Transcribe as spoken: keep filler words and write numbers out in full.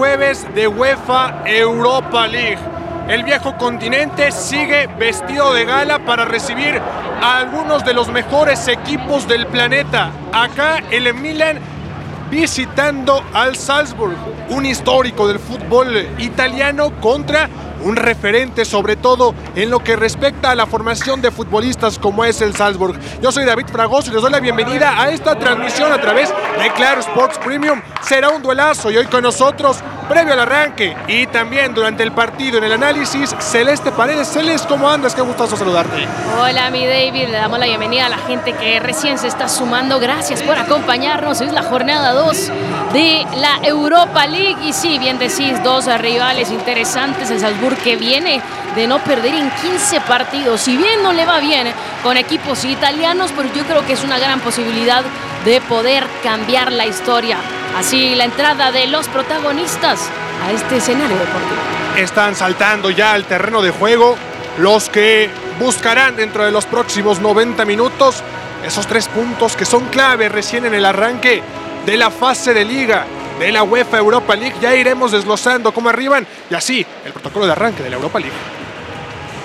jueves de UEFA Europa League. El viejo continente sigue vestido de gala para recibir a algunos de los mejores equipos del planeta. Acá el Milan visitando al Salzburg, un histórico del fútbol italiano contra un referente sobre todo en lo que respecta a la formación de futbolistas como es el Salzburg. Yo soy David Fragoso y les doy la bienvenida a esta transmisión a través de Claro Sports Premium. Será un duelazo y hoy con nosotros, previo al arranque y también durante el partido en el análisis, Celeste Paredes. Celeste, ¿cómo andas? Qué gustoso saludarte. Hola mi David, le damos la bienvenida a la gente que recién se está sumando. Gracias por acompañarnos. Es la jornada dos de la Europa League y sí, bien decís, dos rivales interesantes. El Salzburg que viene de no perder en quince partidos, si bien no le va bien con equipos italianos, pero yo creo que es una gran posibilidad de poder cambiar la historia. Así la entrada de los protagonistas a este escenario deportivo. Están saltando ya al terreno de juego los que buscarán dentro de los próximos noventa minutos esos tres puntos que son clave recién en el arranque de la fase de liga de la UEFA Europa League. Ya iremos desglosando cómo arriban y así el protocolo de arranque de la Europa League.